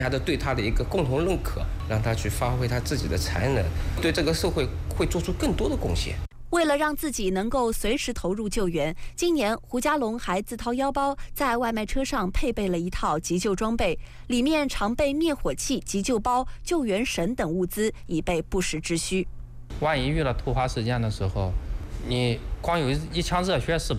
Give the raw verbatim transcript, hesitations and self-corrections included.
大家对他的一个共同认可，让他去发挥他自己的才能，对这个社会会做出更多的贡献。 为了让自己能够随时投入救援，今年胡家龙还自掏腰包，在外卖车上配备了一套急救装备，里面常备灭火器、急救包、救援绳等物资，以备不时之需。 万一遇到突发事件的时候，你光有一腔热血是